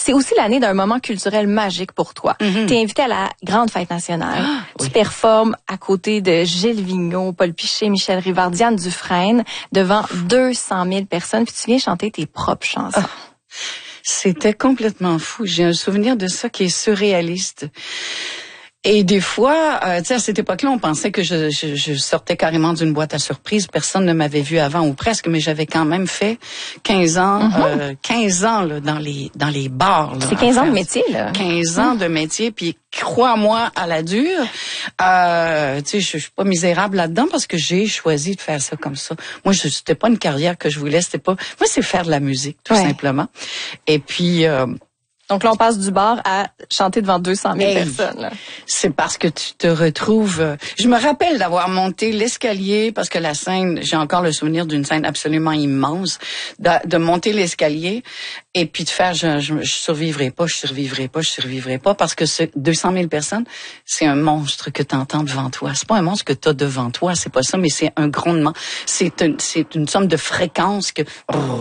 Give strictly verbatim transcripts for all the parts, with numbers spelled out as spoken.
c'est aussi l'année d'un moment culturel magique pour toi. Mm-hmm. Tu es invité à la Grande Fête nationale. Ah, tu oui. performes à côté de Gilles Vigneault, Paul Piché, Michel Rivard, Diane Dufresne, devant deux cent mille personnes, puis tu viens chanter tes propres chansons. Ah, c'était complètement fou. J'ai un souvenir de ça qui est surréaliste. Et des fois, euh, tu sais, à cette époque-là, on pensait que je, je, je sortais carrément d'une boîte à surprise. Personne ne m'avait vu avant ou presque, mais j'avais quand même fait quinze ans, mm-hmm. euh, quinze ans là, dans les dans les bars. C'est quinze ans de métier, là. quinze ans de métier, puis crois-moi à la dure. Euh, tu sais, je, je suis pas misérable là-dedans parce que j'ai choisi de faire ça comme ça. Moi, je c'était pas une carrière que je voulais, c'était pas. Moi, c'est faire de la musique, tout ouais. simplement. Et puis. Euh, Donc là, on passe du bar à chanter devant deux cent mille hey, personnes. Là. C'est parce que tu te retrouves... Euh, je me rappelle d'avoir monté l'escalier, parce que la scène, j'ai encore le souvenir d'une scène absolument immense, de, de monter l'escalier et puis de faire, je, je, je survivrai pas, je survivrai pas, je survivrai pas, parce que ce deux cent mille personnes, c'est un monstre que tu entends devant toi. C'est pas un monstre que tu as devant toi, c'est pas ça, mais c'est un grondement. C'est une, c'est une somme de fréquences que...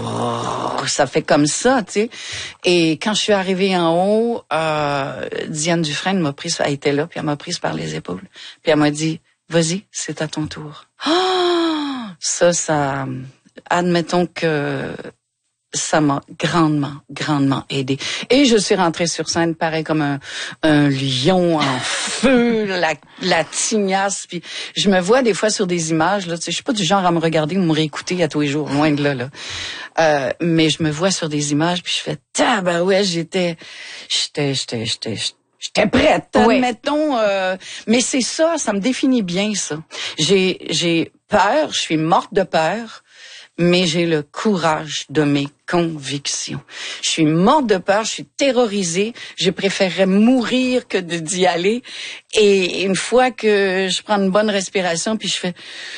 Ça fait comme ça, tu sais. Et quand je suis arrivée en haut, euh, Diane Dufresne m'a prise, elle était là, puis elle m'a prise par les épaules. Puis elle m'a dit, vas-y, c'est à ton tour. Oh! Ça, ça, admettons que ça m'a grandement, grandement aidé. Et je suis rentrée sur scène, pareil comme un, un lion en feu, la, la tignasse. Puis je me vois des fois sur des images, là, tu sais, je suis pas du genre à me regarder ou me réécouter à tous les jours, loin de là, là. Euh, mais je me vois sur des images, puis je fais, tabarouette, j'étais, j'étais, j'étais, j'étais, j'étais prête, oui. admettons. Euh, mais c'est ça, ça me définit bien, ça. J'ai, j'ai peur, je suis morte de peur. Mais j'ai le courage de mes convictions. Je suis morte de peur, je suis terrorisée. Je préférerais mourir que de d'y aller. Et une fois que je prends une bonne respiration, puis je fais...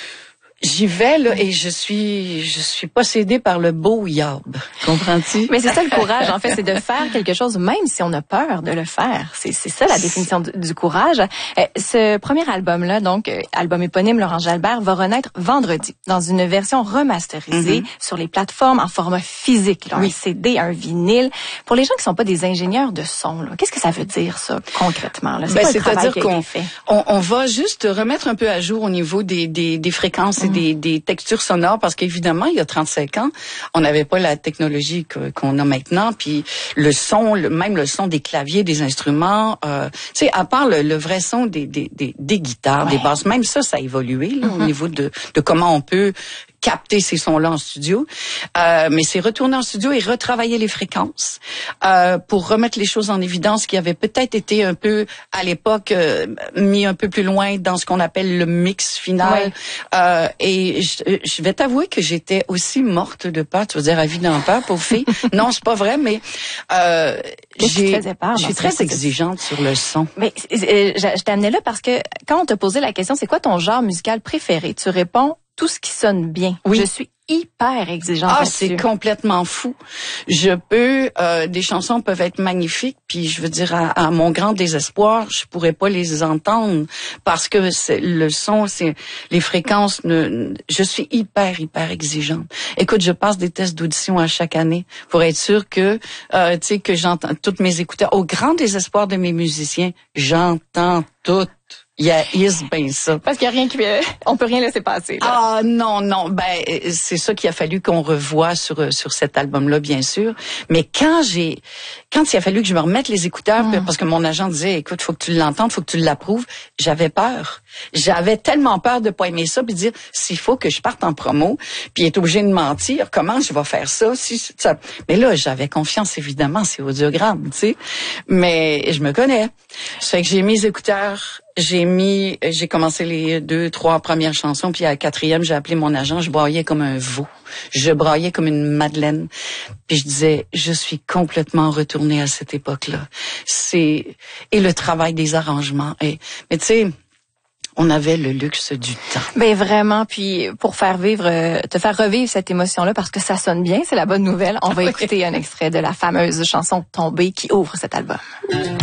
J'y vais, là, et je suis, je suis possédée par le beau yab. Comprends-tu? Mais c'est ça le courage, en fait, c'est de faire quelque chose, même si on a peur de le faire. C'est, c'est ça la définition du, du courage. Euh, ce premier album-là, donc, euh, album éponyme Laurent Jalbert, va renaître vendredi, dans une version remasterisée, mm-hmm. sur les plateformes en format physique, là, oui. un C D, un vinyle. Pour les gens qui sont pas des ingénieurs de son, là, qu'est-ce que ça veut dire, ça, concrètement, là? C'est ben, quoi le travail qui a été fait? On, on va juste remettre un peu à jour au niveau des, des, des fréquences et Des, des textures sonores, parce qu'évidemment, il y a trente-cinq ans, on n'avait pas la technologie que, qu'on a maintenant, puis le son, le, même le son des claviers, des instruments, euh, tu sais, à part le, le vrai son des, des, des, des guitares, ouais. des basses, même ça, ça a évolué là, mm-hmm. au niveau de, de comment on peut capter ces sons-là en studio. Euh, mais c'est retourner en studio et retravailler les fréquences euh, pour remettre les choses en évidence qui avaient peut-être été un peu, à l'époque, euh, mis un peu plus loin dans ce qu'on appelle le mix final. Ouais. Euh, et je, je vais t'avouer que j'étais aussi morte de peur. Tu veux dire, à vie d'en peur, pauvre fille? Non, c'est pas vrai, mais euh, j'ai, peur, je suis très exigeante sur le son. Mais euh, je, je t'amenais là parce que quand on t'a posé la question, c'est quoi ton genre musical préféré? Tu réponds tout ce qui sonne bien. Oui. Je suis hyper exigeante. Ah, c'est complètement fou. Je peux, euh, des chansons peuvent être magnifiques, puis je veux dire, à, à mon grand désespoir, je pourrais pas les entendre parce que c'est, le son, c'est les fréquences. Ne, je suis hyper, hyper exigeante. Écoute, je passe des tests d'audition à chaque année pour être sûre que, euh, tu sais, que j'entends toutes mes écouteurs. Au grand désespoir de mes musiciens, j'entends toutes. Il y a is ben ça. Parce qu'il y a rien qui on peut rien laisser passer. Là. Ah non non, ben c'est ça qu'il a fallu qu'on revoie sur sur cet album-là bien sûr. Mais quand j'ai quand il a fallu que je me remette les écouteurs mm. parce que mon agent disait écoute, faut que tu l'entendes, faut que tu l'approuves, j'avais peur. J'avais tellement peur de pas aimer ça puis de dire s'il faut que je parte en promo, puis être obligé de mentir, comment je vais faire ça si ça. Mais là, j'avais confiance évidemment, c'est audiogramme, tu sais. Mais je me connais. Ça fait que j'ai mis les écouteurs. J'ai mis, j'ai commencé les deux, trois premières chansons, puis à la quatrième, j'ai appelé mon agent, je braillais comme un veau. Je braillais comme une madeleine. Puis je disais, je suis complètement retournée à cette époque-là. C'est, et le travail des arrangements. Et, mais tu sais, on avait le luxe du temps. Ben vraiment, puis pour faire vivre, euh, te faire revivre cette émotion-là, parce que ça sonne bien, c'est la bonne nouvelle. On va écouter un extrait de la fameuse chanson Tombée qui ouvre cet album.